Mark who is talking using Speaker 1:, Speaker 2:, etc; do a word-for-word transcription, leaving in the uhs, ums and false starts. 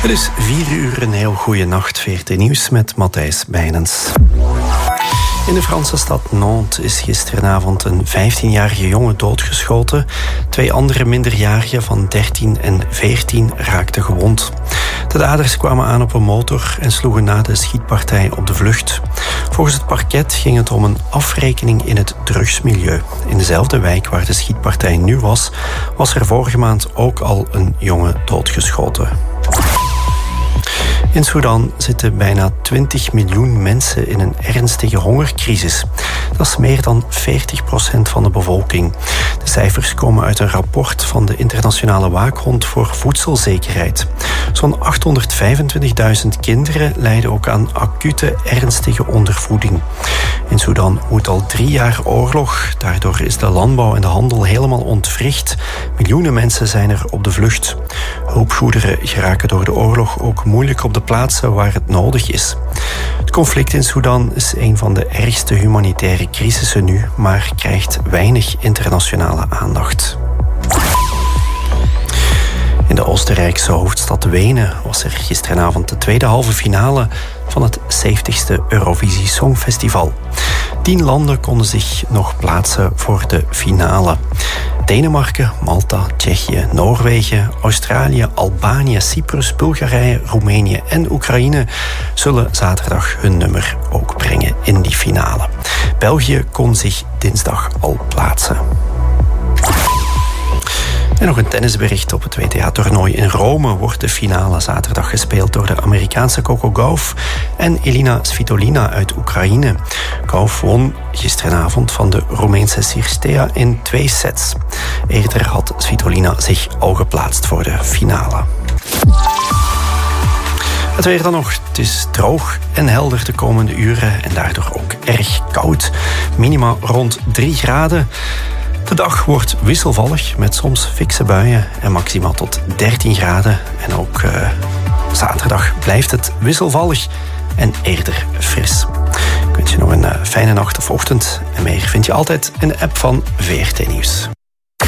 Speaker 1: Het is vier uur, een heel goede nacht. V R T Nieuws met Matthijs Bijnens. In de Franse stad Nantes is gisteravond een vijftienjarige jongen doodgeschoten. Twee andere minderjarigen van dertien en veertien raakten gewond. De daders kwamen aan op een motor en sloegen na de schietpartij op de vlucht. Volgens het parket ging het om een afrekening in het drugsmilieu. In dezelfde wijk waar de schietpartij nu was, was er vorige maand ook al een jongen doodgeschoten. In Sudan zitten bijna twintig miljoen mensen in een ernstige hongercrisis. Dat is meer dan veertig procent van de bevolking. De cijfers komen uit een rapport van de Internationale Waakhond voor Voedselzekerheid. Zo'n achthonderdvijfentwintigduizend kinderen lijden ook aan acute, ernstige ondervoeding. In Sudan woedt al drie jaar oorlog. Daardoor is de landbouw en de handel helemaal ontwricht. Miljoenen mensen zijn er op de vlucht. Hulpgoederen geraken door de oorlog ook moeilijk op de plaatsen waar het nodig is. Het conflict in Sudan is een van de ergste humanitaire crisissen nu, maar krijgt weinig internationale aandacht. In de Oostenrijkse hoofdstad Wenen was er gisteravond de tweede halve finale van het zeventigste Eurovisie Songfestival. Tien landen konden zich nog plaatsen voor de finale. Denemarken, Malta, Tsjechië, Noorwegen, Australië, Albanië, Cyprus, Bulgarije, Roemenië en Oekraïne zullen zaterdag hun nummer ook brengen in die finale. België kon zich dinsdag al plaatsen. En nog een tennisbericht. Op het W T A-toernooi in Rome wordt de finale zaterdag gespeeld door de Amerikaanse Coco Gauff en Elina Svitolina uit Oekraïne. Gauff won gisteravond van de Roemeense Cirstea in twee sets. Eerder had Svitolina zich al geplaatst voor de finale. Het weer dan nog. Het is droog en helder de komende uren en daardoor ook erg koud. Minima rond drie graden. De dag wordt wisselvallig met soms fikse buien en maximaal tot dertien graden. En ook uh, zaterdag blijft het wisselvallig en eerder fris. Ik wens je nog een uh, fijne nacht of ochtend. En meer vind je altijd in de app van V R T Nieuws.